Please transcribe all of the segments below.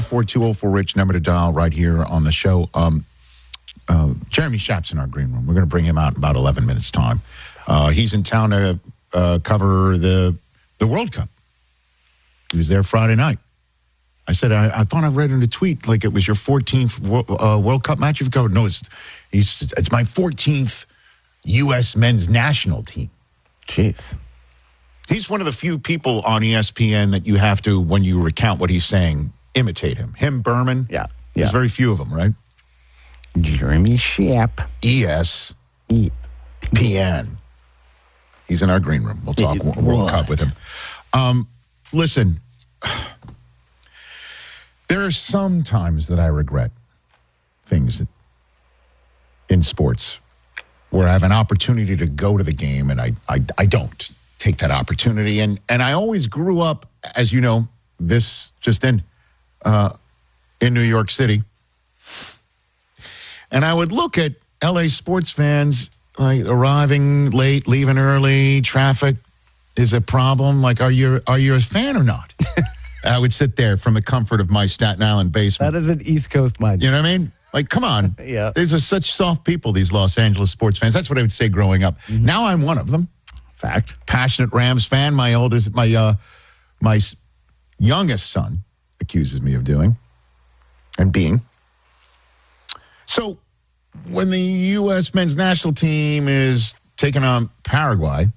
844-204-RICH, number to dial right here on the show. Jeremy Schaap's in our green room. We're going to bring him out in about 11 minutes' time. He's in town to cover the World Cup. He was there Friday night. I said, I thought I read in a tweet like it was your 14th World Cup match you've covered. No, it's my 14th U.S. men's national team. Jeez. He's one of the few people on ESPN that you have to, when you recount what he's saying, imitate him. Him, Berman. Yeah. There's very few of them, right? Jeremy Schaap. ESPN. He's in our green room. We'll talk World Cup with him. Listen, there are some times that I regret things in sports where I have an opportunity to go to the game and I don't take that opportunity. And I always grew up, as you know, this just in New York City. And I would look at LA sports fans like arriving late, leaving early, traffic is a problem. Like, are you a fan or not? I would sit there from the comfort of my Staten Island basement. That is an East Coast mindset. You know what I mean? Like, come on. Yeah. There's such soft people, these Los Angeles sports fans. That's what I would say growing up. Mm-hmm. Now I'm one of them. Fact. Passionate Rams fan. My youngest son accuses me of doing and being. So when the U.S. men's national team is taking on Paraguay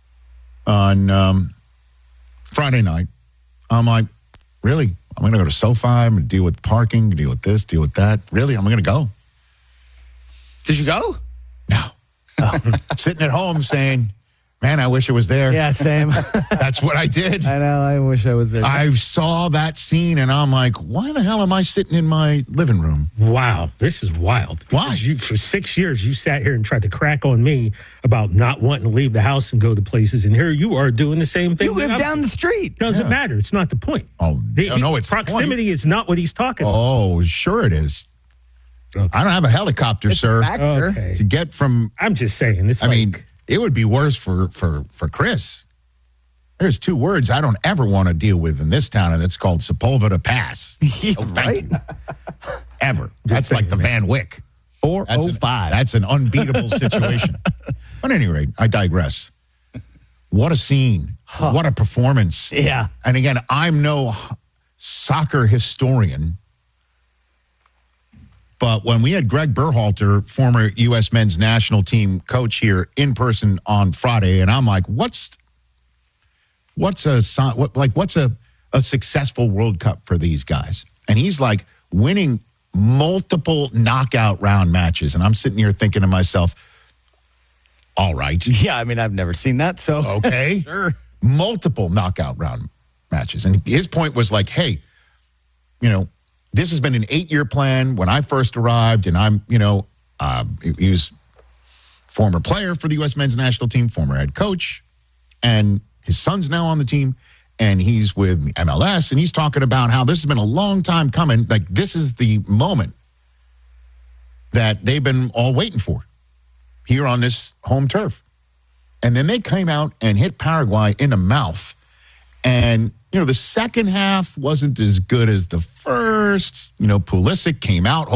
on Friday night, I'm like, really? I'm going to go to SoFi. I'm going to deal with parking, deal with this, deal with that. Really? I'm going to go. Did you go? No. Sitting at home saying, man, I wish I was there. Yeah, same. That's what I did. I know. I wish I was there. I saw that scene, and I'm like, why the hell am I sitting in my living room? Wow, this is wild. Why? For 6 years, you sat here and tried to crack on me about not wanting to leave the house and go to places, and here you are doing the same thing. You live down the street. Doesn't matter. It's not the point. Oh, no, it's proximity is not what he's talking about. Oh, sure it is. Okay. I don't have a helicopter, sir, to get from. I'm just saying. I mean, it would be worse for Chris. There's two words I don't ever want to deal with in this town, and it's called Sepulveda Pass. Right? Ever. That's like the Van Wyck. 405. That's an unbeatable situation. But at any rate, I digress. What a scene. What a performance. Yeah. And again, I'm no soccer historian, but when we had Greg Berhalter, former U.S. men's national team coach, here in person on Friday, and I'm like, what's a successful World Cup for these guys? And he's like winning multiple knockout round matches, and I'm sitting here thinking to myself, all right. Yeah, I mean, I've never seen that, so. Okay. Sure. Multiple knockout round matches. And his point was like, hey, this has been an 8-year plan when I first arrived, and I'm, he was former player for the U.S. men's national team, former head coach, and his son's now on the team, and he's with MLS, and he's talking about how this has been a long time coming. Like, this is the moment that they've been all waiting for here on this home turf. And then they came out and hit Paraguay in the mouth, and the second half wasn't as good as the first. Pulisic came out